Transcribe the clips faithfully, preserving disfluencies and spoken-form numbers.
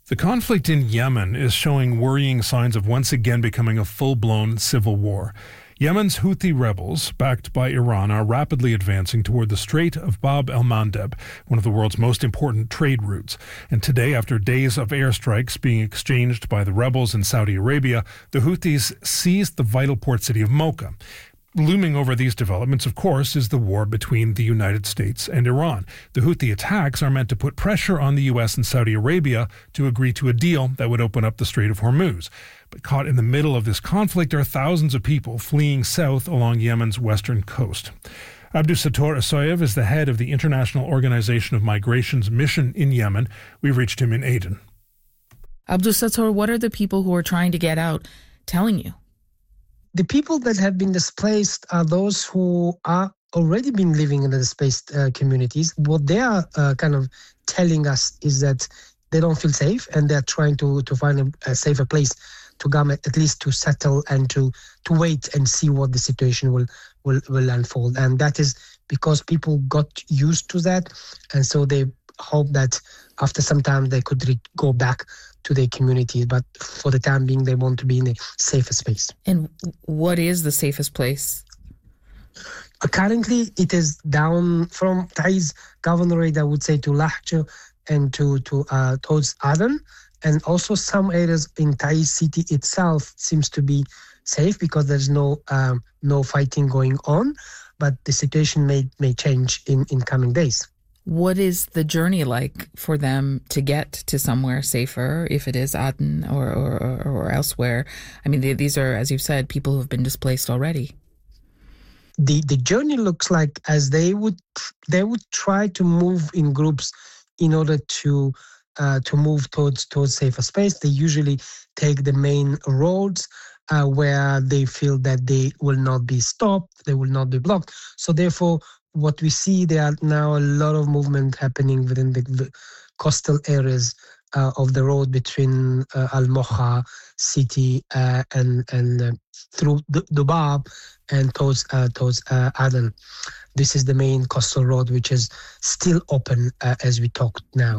The conflict in Yemen is showing worrying signs of once again becoming a full-blown civil war. Yemen's Houthi rebels, backed by Iran, are rapidly advancing toward the Strait of Bab el-Mandeb, one of the world's most important trade routes. And today, after days of airstrikes being exchanged by the rebels in Saudi Arabia, the Houthis seized the vital port city of Mocha. Looming over these developments, of course, is the war between the United States and Iran. The Houthi attacks are meant to put pressure on the U S and Saudi Arabia to agree to a deal that would open up the Strait of Hormuz. But caught in the middle of this conflict are thousands of people fleeing south along Yemen's western coast. Abdusattor Asoyev is the head of the International Organization of Migration's mission in Yemen. We reached him in Aden. Abdusattor, what are the people who are trying to get out telling you? The people that have been displaced are those who are already been living in the displaced uh, communities. What they are uh, kind of telling us is that they don't feel safe and they're trying to, to find a, a safer place to come, at least to settle and to, to wait and see what the situation will, will, will unfold. And that is because people got used to that. And so they hope that after some time they could re- go back to their communities, but for the time being, they want to be in a safer space. And what is the safest place? Uh, currently, it is down from Taiz Governorate, I would say, to Lahj and to, to uh, towards Aden. And also some areas in Taiz city itself seems to be safe because there's no um, no fighting going on, but the situation may, may change in, in coming days. What is the journey like for them to get to somewhere safer, if it is Aden or, or, or, or elsewhere? I mean, they, these are, as you've said, people who have been displaced already. The the journey looks like as they would they would try to move in groups in order to uh, to move towards towards safer space. They usually take the main roads uh, where they feel that they will not be stopped, they will not be blocked. So therefore, what we see, there are now a lot of movement happening within the, the coastal areas uh, of the road between uh, Al-Mocha city uh, and and uh, through the Dubab and towards uh, towards uh, Aden. This is the main coastal road, which is still open uh, as we talk now.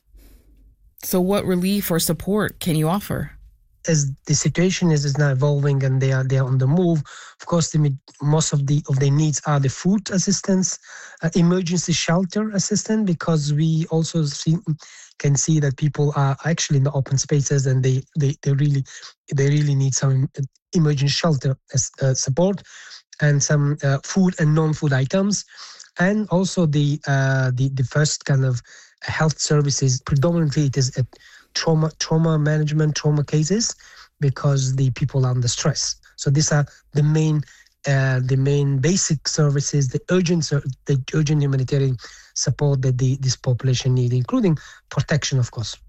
So, what relief or support can you offer? As the situation is, is now evolving and they are they are on the move, of course, the, most of the of their needs are the food assistance, uh, emergency shelter assistance, because we also see, can see that people are actually in the open spaces and they they, they really they really need some emergency shelter as, uh, support and some uh, food and non-food items, and also the uh, the the first kind of health services. Predominantly, it is at trauma trauma management, trauma cases, because the people are under stress. So these are the main uh, the main basic services, the urgent the urgent humanitarian support that the, this population need, including protection, of course.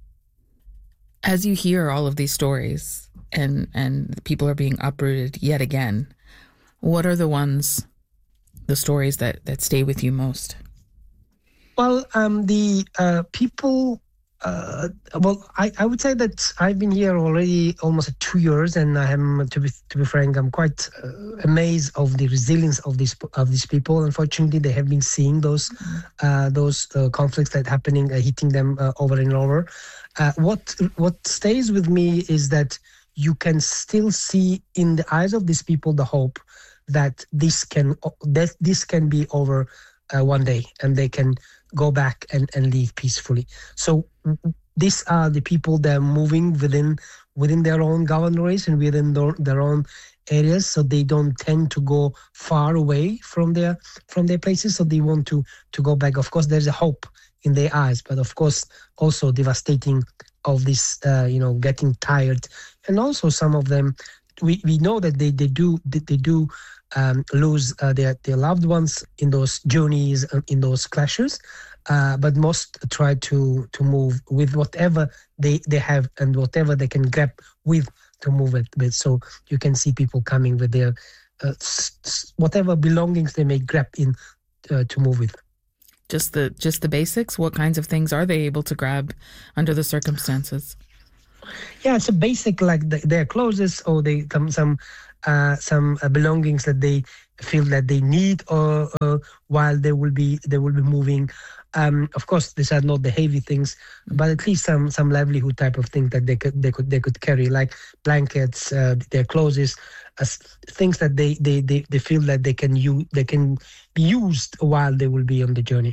As you hear all of these stories and and people are being uprooted yet again, what are the ones, the stories that, that stay with you most? Well, um, the uh, people. Uh, well, I, I would say that I've been here already almost two years, and I am, to be to be frank, I'm quite uh, amazed of the resilience of these of these people. Unfortunately, they have been seeing those uh, those uh, conflicts that are happening, uh, hitting them uh, over and over. Uh, what what stays with me is that you can still see in the eyes of these people the hope that this can that this can be over uh, one day, and they can go back and, and live peacefully. So these are the people that are moving within within their own governorates and within their, their own areas, so they don't tend to go far away from their from their places. So they want to to go back. Of course, there's a hope in their eyes, but of course also devastating of this, uh, you know, getting tired, and also some of them, we, we know that they they do they, they do. Um, lose uh, their, their loved ones in those journeys, uh, in those clashes, uh, but most try to to move with whatever they, they have and whatever they can grab with to move it with. So you can see people coming with their uh, s- s- whatever belongings they may grab in uh, to move with. Just the just the basics? What kinds of things are they able to grab under the circumstances? Yeah, it's a basic, like the, their clothes or they some some uh, some uh, belongings that they feel that they need, or uh, while they will be they will be moving. Um, of course, these are not the heavy things, but at least some some livelihood type of thing that they could they could they could carry, like blankets, uh, their clothes, uh, things that they, they they they feel that they can use they can be used while they will be on the journey.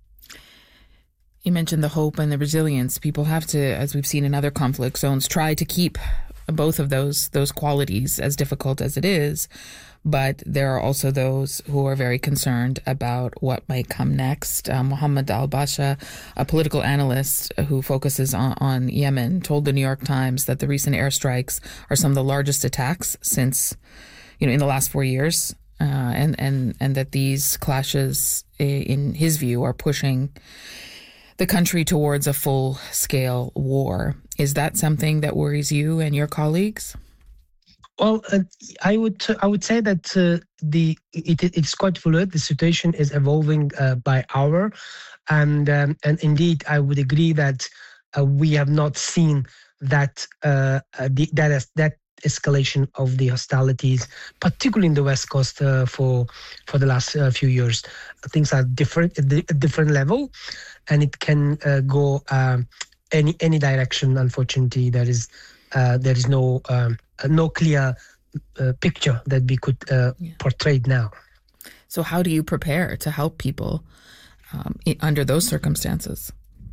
You mentioned the hope and the resilience. People have to, as we've seen in other conflict zones, try to keep both of those those qualities, as difficult as it is. But there are also those who are very concerned about what might come next. Uh, Mohammed Al-Basha, a political analyst who focuses on, on Yemen, told the New York Times that the recent airstrikes are some of the largest attacks since, you know, in the last four years. Uh, and, and, and that these clashes, in his view, are pushing the country towards a full-scale war. Is that something that worries you and your colleagues? Well, uh, I would I would say that uh, the it, it's quite fluid. The situation is evolving uh, by hour, and um, and indeed, I would agree that uh, we have not seen that uh, uh, the, that is, that escalation of the hostilities, particularly in the West Coast, uh, for for the last uh, few years. Things are different at a different level, and it can uh, go um, any any direction. Unfortunately, there is uh, there is no um, no clear uh, picture that we could uh, yeah. portray now. So, how do you prepare to help people um, in, under those circumstances?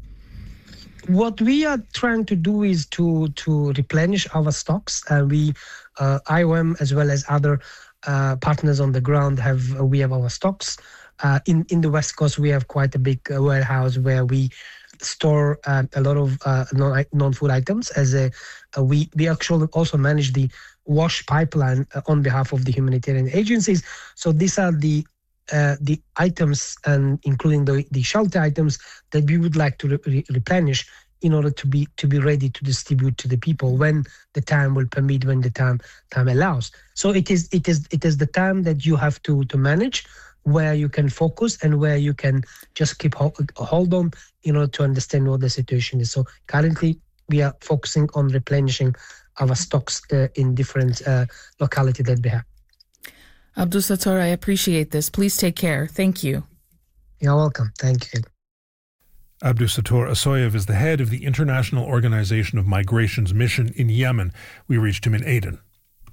What we are trying to do is to to replenish our stocks. Uh, we, uh, I O M, as well as other uh, partners on the ground, have uh, we have our stocks. Uh, in in the West Coast, we have quite a big uh, warehouse where we store uh, a lot of uh, non non-food items. As a uh, we we actually also manage the wash pipeline uh, on behalf of the humanitarian agencies. So these are the Uh, the items, and including the, the shelter items, that we would like to re- replenish in order to be to be ready to distribute to the people when the time will permit, when the time time allows. So it is it is it is the time that you have to to manage, where you can focus and where you can just keep ho- hold on in order to understand what the situation is. So currently we are focusing on replenishing our stocks uh, in different uh, localities that we have. Abdusattor, I appreciate this. Please take care. Thank you. You're welcome. Thank you. Abdusattor Asoyev is the head of the International Organization of Migration's mission in Yemen. We reached him in Aden.